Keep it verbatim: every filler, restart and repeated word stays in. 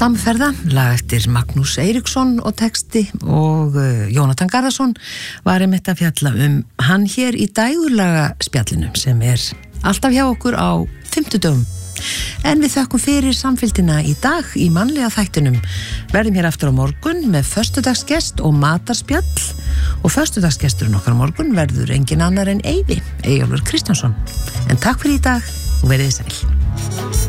Samferða, lag eftir Magnús Eiríksson og texti og uh, Jónatan Garðarsson var einmitt að fjalla um hann hér í dægurlaga spjallinu sem er alltaf hjá okkur á fimmtudögum. En við þökkum fyrir samfylgdina í dag í mannlega þættinum. Verðum hér aftur á morgun með föstudagsgest og matarspjall og föstudagsgesturinn okkar á morgun verður engin annar en Eyvi, Eyjólfur Kristjánsson. En takk fyrir í dag og verið þið sæl.